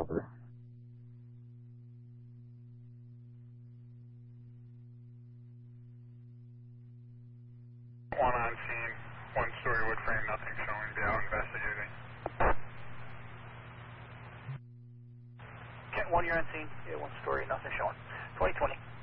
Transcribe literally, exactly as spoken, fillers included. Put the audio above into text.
over. One on scene, one story wood frame, nothing showing, be out investigating. Kent one, you're on scene. Yeah, one story, nothing showing. twenty twenty.